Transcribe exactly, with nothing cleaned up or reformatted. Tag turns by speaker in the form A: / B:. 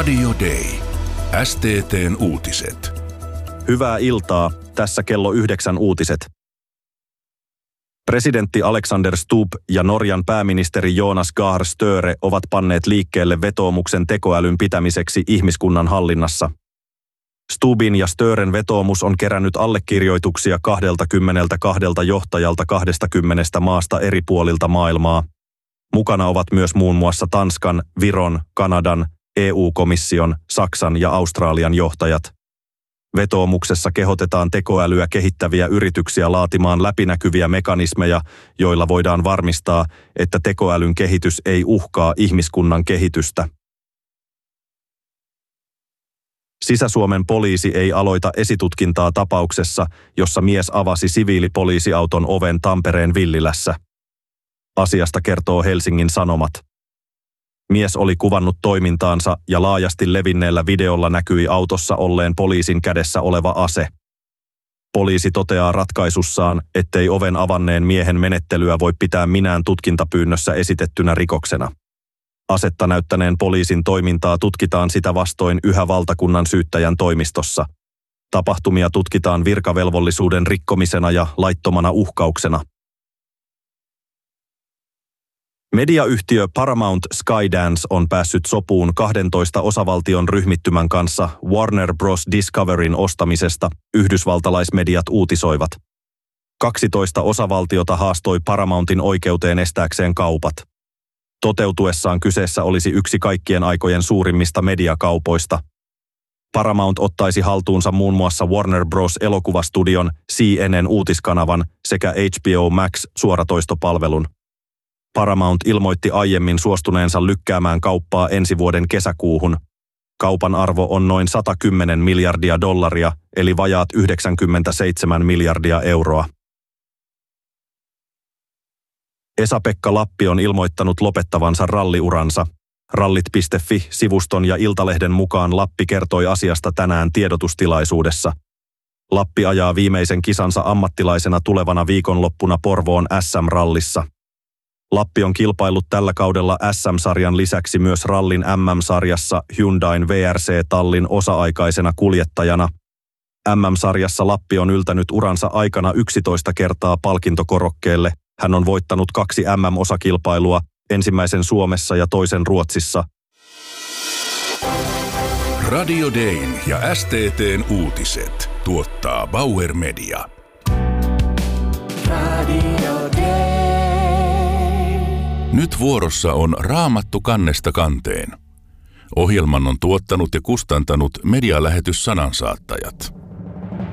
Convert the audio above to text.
A: Radio Day. S T T:n uutiset.
B: Hyvää iltaa, tässä kello yhdeksän uutiset. Presidentti Alexander Stubb ja Norjan pääministeri Jonas Gahr Støre ovat panneet liikkeelle vetoomuksen tekoälyn pitämiseksi ihmiskunnan hallinnassa. Stubbin ja Stören vetoomus on kerännyt allekirjoituksia kaksikymmentäkaksi johtajalta kaksikymmentä maasta eri puolilta maailmaa. Mukana ovat myös muun muassa Tanskan, Viron, Kanadan, E U-komission, Saksan ja Australian johtajat. Vetoomuksessa kehotetaan tekoälyä kehittäviä yrityksiä laatimaan läpinäkyviä mekanismeja, joilla voidaan varmistaa, että tekoälyn kehitys ei uhkaa ihmiskunnan kehitystä. Sisä-Suomen poliisi ei aloita esitutkintaa tapauksessa, jossa mies avasi siviilipoliisiauton oven Tampereen Villilässä. Asiasta kertoo Helsingin Sanomat. Mies oli kuvannut toimintaansa ja laajasti levinneellä videolla näkyi autossa olleen poliisin kädessä oleva ase. Poliisi toteaa ratkaisussaan, ettei oven avanneen miehen menettelyä voi pitää minään tutkintapyynnössä esitettynä rikoksena. Asetta näyttäneen poliisin toimintaa tutkitaan sitä vastoin yhä valtakunnan syyttäjän toimistossa. Tapahtumia tutkitaan virkavelvollisuuden rikkomisena ja laittomana uhkauksena. Mediayhtiö Paramount Skydance on päässyt sopuun kahdentoista osavaltion ryhmittymän kanssa Warner Bros. Discoveryn ostamisesta, yhdysvaltalaismediat uutisoivat. kaksitoista osavaltiota haastoi Paramountin oikeuteen estääkseen kaupat. Toteutuessaan kyseessä olisi yksi kaikkien aikojen suurimmista mediakaupoista. Paramount ottaisi haltuunsa muun muassa Warner Bros. Elokuvastudion, C N N uutiskanavan sekä H B O Max suoratoistopalvelun. Paramount ilmoitti aiemmin suostuneensa lykkäämään kauppaa ensi vuoden kesäkuuhun. Kaupan arvo on noin sata kymmenen miljardia dollaria, eli vajaat yhdeksänkymmentäseitsemän miljardia euroa. Esa-Pekka Lappi on ilmoittanut lopettavansa ralliuransa. Rallit piste fi-sivuston ja Iltalehden mukaan Lappi kertoi asiasta tänään tiedotustilaisuudessa. Lappi ajaa viimeisen kisansa ammattilaisena tulevana viikonloppuna Porvoon S M-rallissa. Lappi on kilpaillut tällä kaudella S M-sarjan lisäksi myös rallin M M-sarjassa Hyundain V R C-tallin osa-aikaisena kuljettajana. M M-sarjassa Lappi on yltänyt uransa aikana yksitoista kertaa palkintokorokkeelle. Hän on voittanut kaksi M M-osakilpailua, ensimmäisen Suomessa ja toisen Ruotsissa.
A: Radio Dayn ja S T T:n uutiset tuottaa Bauer Media. Radio Day. Nyt vuorossa on Raamattu kannesta kanteen. Ohjelman on tuottanut ja kustantanut medialähetys Sanansaattajat.